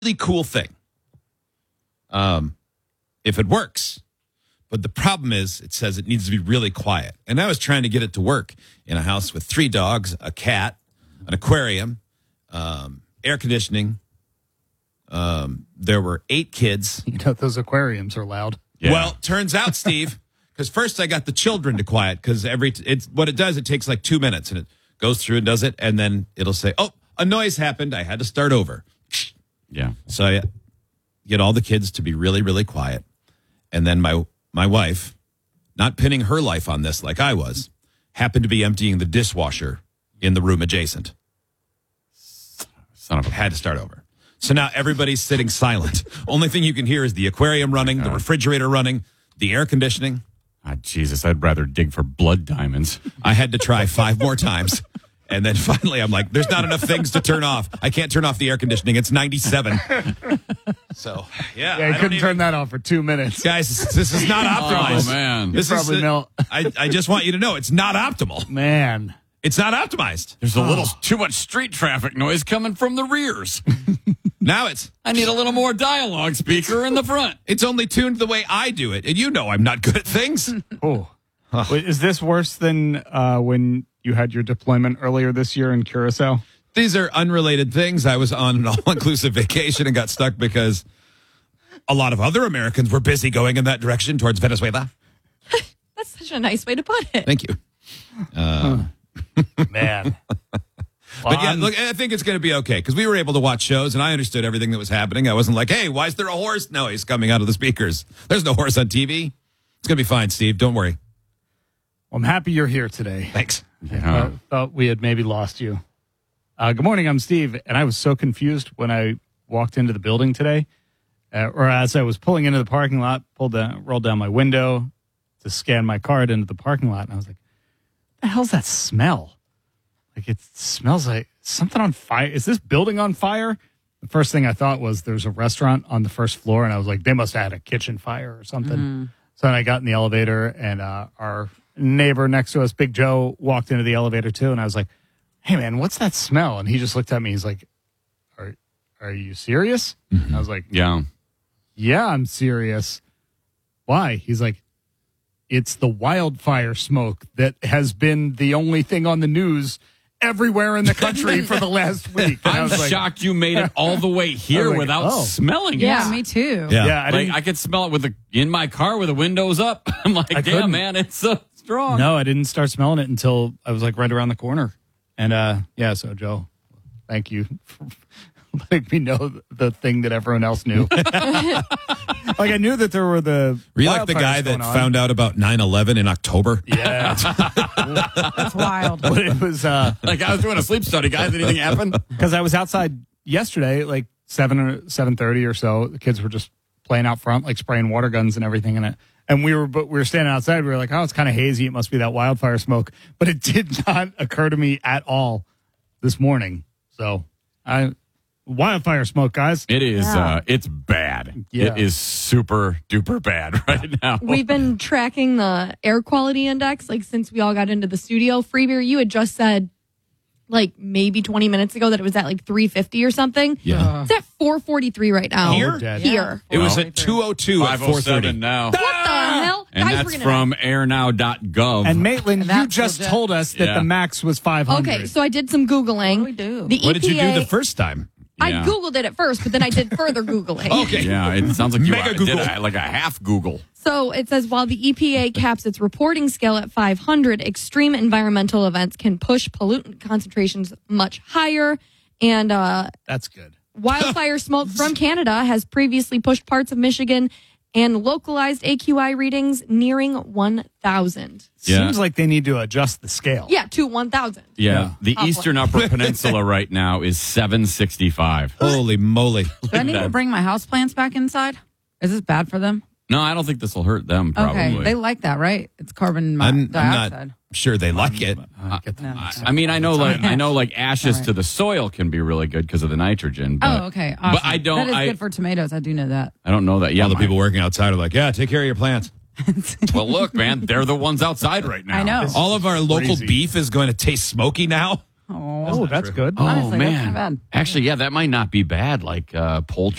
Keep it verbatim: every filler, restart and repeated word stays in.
really cool thing. Um, if it works. But the problem is it says it needs to be really quiet. And I was trying to get it to work in a house with three dogs, a cat, an aquarium, um, air conditioning. Um, there were eight kids. You know, those aquariums are loud. Yeah. Well, turns out, Steve, because first I got the children to quiet because every t- it's what it does. It takes like two minutes and it goes through and does it. And then it'll say, oh, a noise happened. I had to start over. Yeah. So I get all the kids to be really, really quiet. And then my my wife, not pinning her life on this like I was, happened to be emptying the dishwasher in the room adjacent. Son of a Had to start over. So now everybody's sitting silent. Only thing you can hear is the aquarium running, the refrigerator running, the air conditioning. Ah, Jesus, I'd rather dig for blood diamonds. I had to try five more times. And then finally, I'm like, there's not enough things to turn off. I can't turn off the air conditioning. It's ninety-seven. So, yeah. Yeah, I you don't couldn't even- turn that off for two minutes. Guys, this, this is not optimized. Oh, man. This Probably is, melt. I, I just want you to know it's not optimal. Man. It's not optimized. There's a little too much street traffic noise coming from the rears. Now it's I need a little more dialogue speaker in the front. it's only tuned the way I do it. And you know I'm not good at things. Oh. Wait, is this worse than uh, when you had your deployment earlier this year in Curacao? These are unrelated things. I was on an all-inclusive vacation and got stuck because a lot of other Americans were busy going in that direction towards Venezuela. That's such a nice way to put it. Thank you. Man. But yeah, look, I think it's going to be okay because we were able to watch shows and I understood everything that was happening. I wasn't like, hey, why is there a horse? No, he's coming out of the speakers. There's no horse on T V. It's going to be fine, Steve. Don't worry. Well, I'm happy you're here today. Thanks. Yeah. Uh, thought we had maybe lost you. Uh, good morning, I'm Steve, and I was so confused when I walked into the building today, uh, or as I was pulling into the parking lot, pulled down, rolled down my window to scan my card into the parking lot, and I was like, "What the hell's that smell? Like it smells like something on fire. Is this building on fire?" The first thing I thought was there's a restaurant on the first floor, and I was like, they must have had a kitchen fire or something. Mm-hmm. So then I got in the elevator, and uh, our neighbor next to us, Big Joe, walked into the elevator too, and I was like, "Hey man, what's that smell?" And he just looked at me. He's like, "Are are you serious?" Mm-hmm. I was like, Yeah. "Yeah, I'm serious." Why? He's like, "It's the wildfire smoke that has been the only thing on the news everywhere in the country for the last week." And I I'm was like, shocked you made it all the way here like, without oh. smelling it. Yeah, Me too. Yeah. "Yeah, I Like didn't." I could smell it with the in my car with the windows up. I'm like, I damn, couldn't. man, it's so strong. No, I didn't start smelling it until I was like right around the corner. And uh, yeah, so Joe, thank you for letting me know the thing that everyone else knew. Like I knew that there were the. Were you like the wildfires guy that going on. found out about nine eleven in October? Yeah, That's wild. but it was uh Like I was doing a sleep study, guys. Anything happen? because I was outside yesterday, like seven or seven thirty or so. The kids were just playing out front, like spraying water guns and everything in it. And we were, but we were standing outside. We were like, "Oh, it's kind of hazy. It must be that wildfire smoke." But it did not occur to me at all this morning. So, I wildfire smoke, guys. It is. Yeah. Uh, it's bad. Yeah. It is super duper bad right now. We've been tracking the air quality index like since we all got into the studio. Freebeer, you had just said like maybe twenty minutes ago that it was at like three fifty or something. Yeah. It's at four forty-three right now. Here? We're dead. Here. It was Well, at two oh two at five oh four thirty. seven now. What the hell? And Guys, that's we're gonna from air now dot gov. And Maitland, And you that's just legit. told us that Yeah. the max was five hundred. Okay, so I did some Googling. What do we do? The What did you E P A do the first time? I Yeah. Googled it at first, but then I did further Googling. Okay. Yeah, it sounds like you Mega uh, did Google. a, like a half Google. So it says while the E P A caps its reporting scale at five hundred, extreme environmental events can push pollutant concentrations much higher. And uh, That's good. wildfire smoke from Canada has previously pushed parts of Michigan and localized A Q I readings nearing one thousand. Yeah. Seems like they need to adjust the scale. Yeah, to one thousand. Yeah, Yeah. the Eastern Upper Peninsula right now is seven sixty-five. Holy moly. Do I need to bring my houseplants back inside? Is this bad for them? No, I don't think this will hurt them. Probably. Okay, they like that, right? It's carbon mo- I'm, I'm dioxide. not sure they like it. I get that. No. I, I mean, I know, like I know, like ashes All right. to the soil can be really good because of the nitrogen. But, Oh, okay. Awesome. But I don't. That is I, good for tomatoes. I do know that. I don't know that. Yeah, All the my- people working outside are like, yeah, take care of your plants. Well, look, man, they're the ones outside right now. I know. All of our local crazy. beef is going to taste smoky now. Oh, Oh, that's good. Oh Honestly, that's man, not bad. actually, yeah, that might not be bad. Like uh, poultry.